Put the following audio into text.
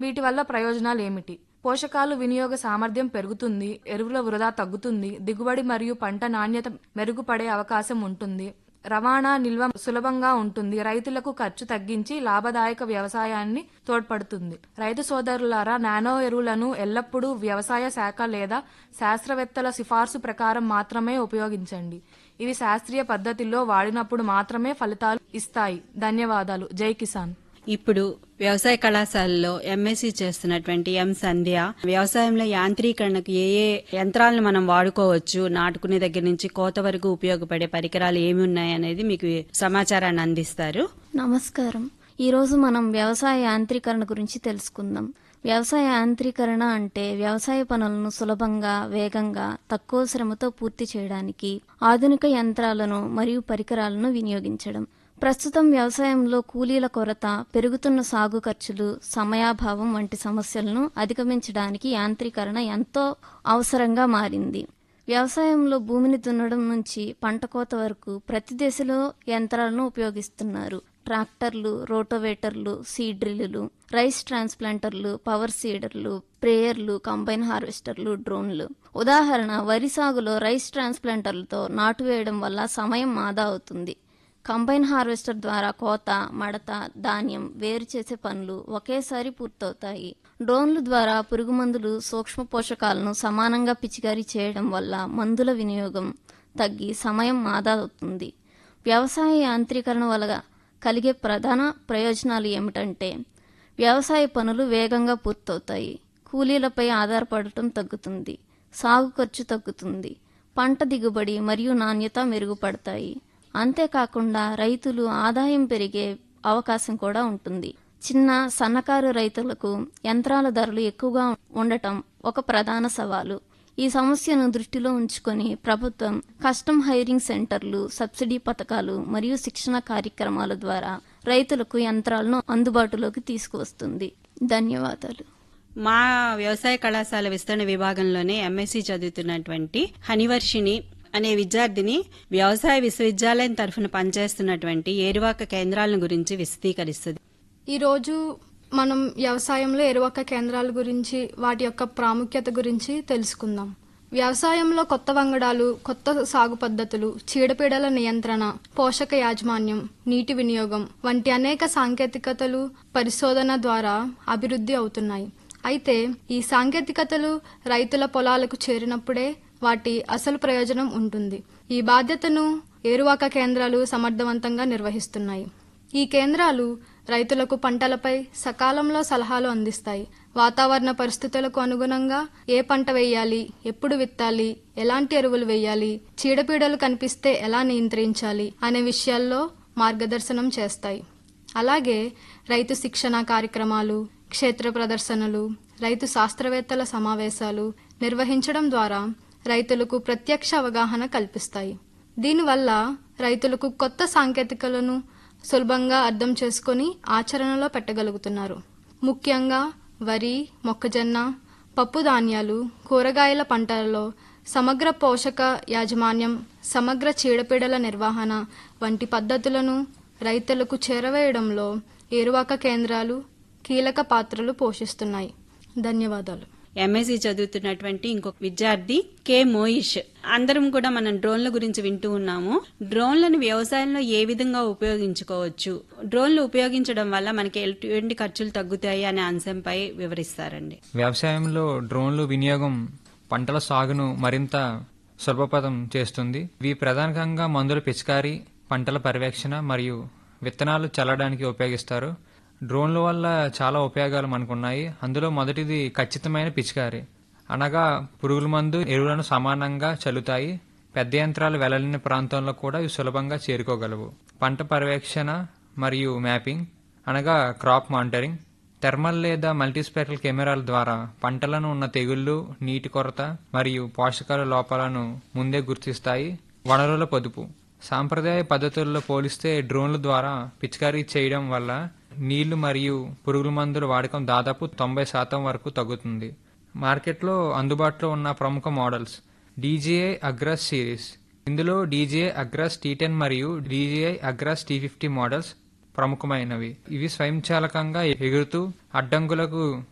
వీటి వల్ల ప్రయోజనాలు ఏమిటి? పోషకాలు వినియోగ సామర్థ్యం పెరుగుతుంది, ఎరువుల వృధా తగ్గుతుంది, దిగుబడి మరియు పంట నాణ్యత మెరుగుపడే అవకాశం ఉంటుంది, రవాణా నిల్వ సులభంగా ఉంటుంది, రైతులకు ఖర్చు తగ్గించి లాభదాయక వ్యవసాయాన్ని తోడ్పడుతుంది. రైతు సోదరులారా, నానో ఎరువులను ఎల్లప్పుడూ వ్యవసాయ శాఖ లేదా శాస్త్రవేత్తల సిఫార్సు ప్రకారం మాత్రమే ఉపయోగించండి. ఇవి శాస్త్రీయ పద్ధతిలో వాడినప్పుడు మాత్రమే ఫలితాలు ఇస్తాయి. ధన్యవాదాలు. జై కిసాన్. ఇప్పుడు వ్యవసాయ కళాశాలలో ఎంఎస్సీ చేస్తున్నటువంటి ఎం సంధ్య వ్యవసాయంలో యాంత్రీకరణకు ఏ ఏ యంత్రాలను మనం వాడుకోవచ్చు, నాటుకునే దగ్గర నుంచి కోత వరకు ఉపయోగపడే పరికరాలు ఏమి ఉన్నాయనేది మీకు సమాచారాన్ని అందిస్తారు. నమస్కారం. ఈరోజు మనం వ్యవసాయ యాంత్రీకరణ గురించి తెలుసుకుందాం. వ్యవసాయ యాంత్రీకరణ అంటే వ్యవసాయ పనులను సులభంగా, వేగంగా, తక్కువ శ్రమతో పూర్తి చేయడానికి ఆధునిక యంత్రాలను మరియు పరికరాలను వినియోగించడం. ప్రస్తుతం వ్యవసాయంలో కూలీల కొరత, పెరుగుతున్న సాగు ఖర్చులు, సమయాభావం వంటి సమస్యలను అధిగమించడానికి యాంత్రీకరణ ఎంతో అవసరంగా మారింది. వ్యవసాయంలో భూమిని దున్నడం నుంచి పంట కోత వరకు ప్రతి దశలో యంత్రాలను ఉపయోగిస్తున్నారు. ట్రాక్టర్లు, రోటోవేటర్లు, సీడ్ డ్రిల్లులు, రైస్ ట్రాన్స్ప్లాంటర్లు, పవర్ సీడర్లు, స్ప్రేయర్లు, కంబైన్ హార్వెస్టర్లు, డ్రోన్లు. ఉదాహరణ, వరి సాగులో రైస్ ట్రాన్స్ప్లాంటర్లతో నాటు వేయడం వల్ల సమయం ఆదా అవుతుంది. కంబైన్ హార్వెస్టర్ ద్వారా కోత, మడత, ధాన్యం వేరు చేసే పనులు ఒకేసారి పూర్తవుతాయి. డ్రోన్ల ద్వారా పురుగు మందులు, సూక్ష్మ పోషకాలను సమానంగా పిచికారీ చేయడం వల్ల మందుల వినియోగం తగ్గి సమయం ఆదా అవుతుంది. వ్యవసాయ యాంత్రీకరణ వల్ల కలిగే ప్రధాన ప్రయోజనాలు ఏమిటంటే, వ్యవసాయ పనులు వేగంగా పూర్తవుతాయి, కూలీలపై ఆధారపడటం తగ్గుతుంది, సాగు ఖర్చు తగ్గుతుంది, పంట దిగుబడి మరియు నాణ్యత మెరుగుపడతాయి. అంతేకాకుండా రైతులు ఆదాయం పెరిగే అవకాశం కూడా ఉంటుంది. చిన్న, సన్నకారు రైతులకు యంత్రాల ధరలు ఎక్కువగా ఉండటం ఒక ప్రధాన సవాలు. ఈ సమస్యను దృష్టిలో ఉంచుకొని ప్రభుత్వం కస్టమ్ హైరింగ్ సెంటర్లు, సబ్సిడీ పథకాలు మరియు శిక్షణ కార్యక్రమాల ద్వారా రైతులకు యంత్రాలను అందుబాటులోకి తీసుకువస్తుంది. ధన్యవాదాలు. మా వ్యవసాయ కళాశాల విస్తరణ విభాగంలోనే ఎంఎస్సీ చదువుతున్నటువంటి హనివర్షిణి అనే విద్యార్థిని వ్యవసాయ విశ్వవిద్యాలయం తరఫున పనిచేస్తున్నటువంటి ఏరువాక కేంద్రాల గురించి విశదీకరిస్తుంది. ఈరోజు మనం వ్యవసాయంలో ఏరువాక కేంద్రాల గురించి, వాటి యొక్క ప్రాముఖ్యత గురించి తెలుసుకుందాం. వ్యవసాయంలో కొత్త వంగడాలు, కొత్త సాగు పద్ధతులు, చీడపీడల నియంత్రణ, పోషక యాజమాన్యం, నీటి వినియోగం వంటి అనేక సాంకేతికతలు పరిశోధన ద్వారా అభివృద్ధి అవుతున్నాయి. అయితే ఈ సాంకేతికతలు రైతుల పొలాలకు చేరినప్పుడే వాటి అసలు ప్రయోజనం ఉంటుంది. ఈ బాధ్యతను ఏరువాక కేంద్రాలు సమర్థవంతంగా నిర్వహిస్తున్నాయి. ఈ కేంద్రాలు రైతులకు పంటలపై సకాలంలో సలహాలు అందిస్తాయి. వాతావరణ పరిస్థితులకు అనుగుణంగా ఏ పంట వేయాలి, ఎప్పుడు విత్తాలి, ఎలాంటి ఎరువులు వేయాలి, చీడపీడలు కనిపిస్తే ఎలా నియంత్రించాలి అనే విషయాల్లో మార్గదర్శనం చేస్తాయి. అలాగే రైతు శిక్షణ కార్యక్రమాలు, క్షేత్ర ప్రదర్శనలు, రైతు శాస్త్రవేత్తల సమావేశాలు నిర్వహించడం ద్వారా రైతులకు ప్రత్యక్ష అవగాహన కల్పిస్తాయి. దీనివల్ల రైతులకు కొత్త సాంకేతికలను సులభంగా అర్థం చేసుకుని ఆచరణలో పెట్టగలుగుతున్నారు. ముఖ్యంగా వరి, మొక్కజొన్న, పప్పు ధాన్యాలు, కూరగాయల పంటలలో సమగ్ర పోషక యాజమాన్యం, సమగ్ర చీడపీడల నిర్వహణ వంటి పద్ధతులను రైతులకు చేరవేయడంలో ఏరువాక కేంద్రాలు కీలక పాత్రలు పోషిస్తున్నాయి. ధన్యవాదాలు. ఎంఎస్సీ చదువుతున్నటువంటి ఇంకొక విద్యార్థి కె మోయిష్. అందరం కూడా మనం డ్రోన్ల గురించి వింటూ ఉన్నాము. డ్రోన్లను వ్యవసాయంలో ఏ విధంగా ఉపయోగించుకోవచ్చు, డ్రోన్లు ఉపయోగించడం వల్ల మనకి ఎటువంటి ఖర్చులు తగ్గుతాయి అనే అంశంపై వివరిస్తారండి. వ్యవసాయంలో డ్రోన్లు వినియోగం పంటల సాగును మరింత సులభతరం చేస్తుంది. ఇవి ప్రధానంగా మందుల పిచికారీ, పంటల పర్యవేక్షణ మరియు విత్తనాలు చల్లడానికి ఉపయోగిస్తారు. డ్రోన్ల వల్ల చాలా ఉపయోగాలు మనకున్నాయి. అందులో మొదటిది ఖచ్చితమైన పిచికారీ, అనగా పురుగుల మందు, ఎరువులను సమానంగా చల్లుతాయి. పెద్ద యంత్రాలు వెళ్లలేని ప్రాంతంలో కూడా ఇవి సులభంగా చేరుకోగలవు. పంట పర్యవేక్షణ మరియు మ్యాపింగ్, అనగా క్రాప్ మానిటరింగ్. థెర్మల్ లేదా మల్టీస్పెక్ట్రల్ కెమెరాల ద్వారా పంటలను ఉన్న తెగుళ్లు, నీటి కొరత మరియు పోషకాల లోపాలను ముందే గుర్తిస్తాయి. వనరుల పొదుపు, సాంప్రదాయ పద్ధతుల్లో పోలిస్తే డ్రోన్ల ద్వారా పిచికారీ చేయడం వల్ల నీళ్లు మరియు పురుగుల మందుల వాడకం దాదాపు 90% వరకు తగ్గుతుంది. మార్కెట్లో అందుబాటులో ఉన్న ప్రముఖ మోడల్స్ DJI అగ్రాస్ సిరీస్. ఇందులో DJI అగ్రాస్ T10 మరియు DJI అగ్రాస్ T50 మోడల్స్ ప్రముఖమైనవి. ఇవి స్వయంచాలకంగా ఎగురుతూ అడ్డంకులకు